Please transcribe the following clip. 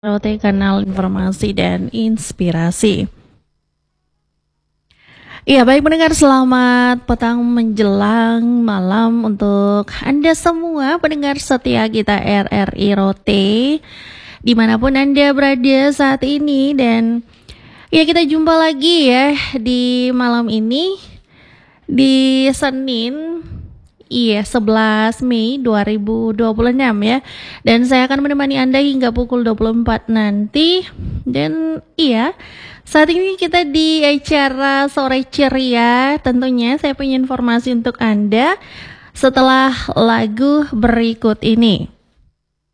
Rote Kanal Informasi dan Inspirasi. Iya, baik pendengar, selamat petang menjelang malam untuk Anda semua pendengar setia kita RRI Rote dimanapun Anda berada saat ini. Dan ya, kita jumpa lagi ya di malam ini di Senin 11 Mei 2026 ya. Dan saya akan menemani Anda hingga pukul 24 nanti. Dan saat ini kita di acara Sore Ceria. Tentunya saya punya informasi untuk Anda setelah lagu berikut ini.